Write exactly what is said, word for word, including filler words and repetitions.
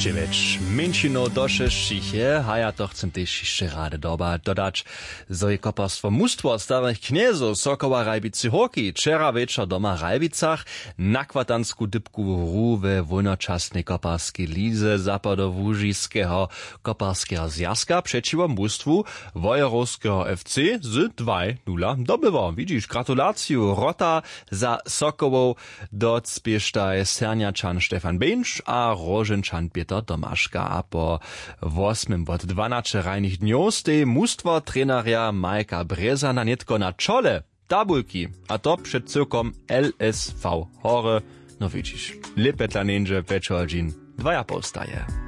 dziewięć minut do sześciu, a ja to chcę też jeszcze rady doba dodać, że je koparstwo mustwo starych kniezów Sokoła Rajbicy Hoki wczera wieczor doma Rajbicach na kwatansku dybku wru we wolnoczasnej koparskiej lize zapadowużyskiego koparskiego zjazka przeciwko mustwu Wojerowskiego F C z dwa nula dobywał. Widzisz, gratulacju Rota za Sokołów do spieszta Serniaczan Stefan Bench a Rożenczan Peter Tomaszka, a po ósmym od dwanaście rajnych dniów stej mustwo treneria Majka Brezana netko na czole tabulki, a to przed cyrkom L S V Hore. No widzisz, lepetla ninja Peczołdzin dwa ja postaje.